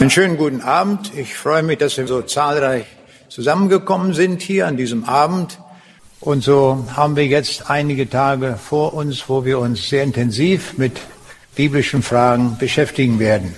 Einen schönen guten Abend. Ich freue mich, dass wir so zahlreich zusammengekommen sind hier an diesem Abend. Und so haben wir jetzt einige Tage vor uns, wo wir uns sehr intensiv mit biblischen Fragen beschäftigen werden.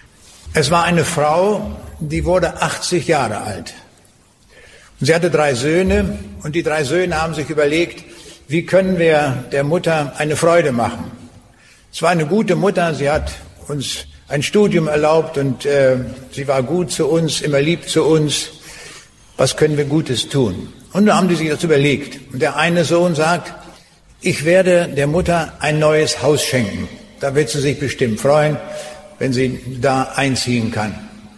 Es war eine Frau, die wurde 80 Jahre alt. Und sie hatte 3 Söhne und die 3 Söhne haben sich überlegt, wie können wir der Mutter eine Freude machen. Es war eine gute Mutter, sie hat uns ein Studium erlaubt und sie war gut zu uns, immer lieb zu uns. Was können wir Gutes tun? Und dann haben die sich das überlegt. Und der eine Sohn sagt, ich werde der Mutter ein neues Haus schenken. Da wird sie sich bestimmt freuen, wenn sie da einziehen kann.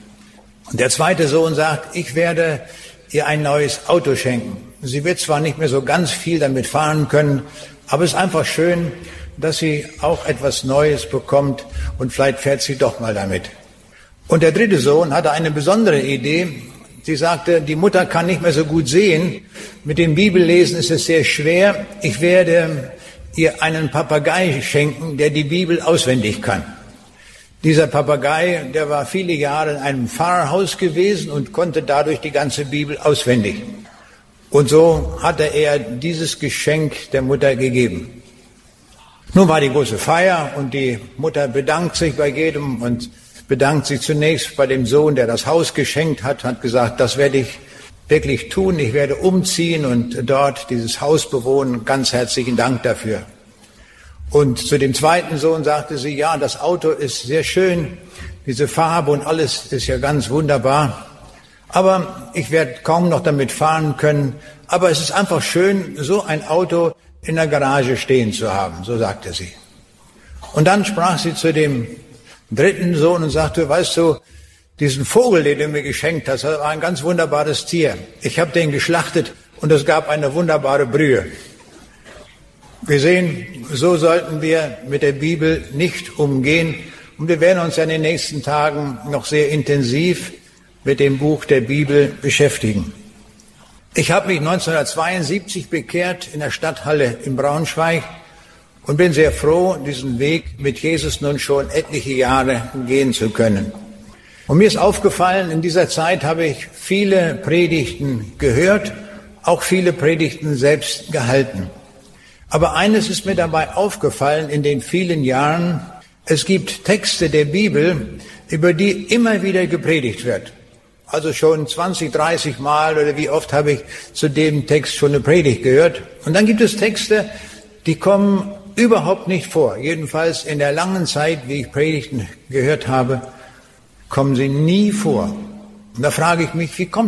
Und der zweite Sohn sagt, ich werde ihr ein neues Auto schenken. Sie wird zwar nicht mehr so ganz viel damit fahren können, aber es ist einfach schön, dass sie auch etwas Neues bekommt und vielleicht fährt sie doch mal damit. Und der dritte Sohn hatte eine besondere Idee. Sie sagte, die Mutter kann nicht mehr so gut sehen. Mit dem Bibellesen ist es sehr schwer. Ich werde ihr einen Papagei schenken, der die Bibel auswendig kann. Dieser Papagei, der war viele Jahre in einem Pfarrhaus gewesen und konnte dadurch die ganze Bibel auswendig. Und so hatte er dieses Geschenk der Mutter gegeben. Nun war die große Feier und die Mutter bedankt sich bei jedem und bedankt sich zunächst bei dem Sohn, der das Haus geschenkt hat, hat gesagt, das werde ich wirklich tun, ich werde umziehen und dort dieses Haus bewohnen, ganz herzlichen Dank dafür. Und zu dem zweiten Sohn sagte sie, ja, das Auto ist sehr schön, diese Farbe und alles ist ja ganz wunderbar, aber ich werde kaum noch damit fahren können, aber es ist einfach schön, so ein Auto in der Garage stehen zu haben, so sagte sie. Und dann sprach sie zu dem dritten Sohn und sagte, weißt du, diesen Vogel, den du mir geschenkt hast, das war ein ganz wunderbares Tier. Ich habe den geschlachtet und es gab eine wunderbare Brühe. Wir sehen, so sollten wir mit der Bibel nicht umgehen. Und wir werden uns ja in den nächsten Tagen noch sehr intensiv mit dem Buch der Bibel beschäftigen. Ich habe mich 1972 bekehrt in der Stadthalle in Braunschweig und bin sehr froh, diesen Weg mit Jesus nun schon etliche Jahre gehen zu können. Und mir ist aufgefallen, in dieser Zeit habe ich viele Predigten gehört, auch viele Predigten selbst gehalten. Aber eines ist mir dabei aufgefallen in den vielen Jahren, es gibt Texte der Bibel, über die immer wieder gepredigt wird. Also schon 20, 30 Mal oder wie oft habe ich zu dem Text schon eine Predigt gehört. Und dann gibt es Texte, die kommen überhaupt nicht vor. Jedenfalls in der langen Zeit, wie ich Predigten gehört habe, kommen sie nie vor. Und da frage ich mich, wie kommt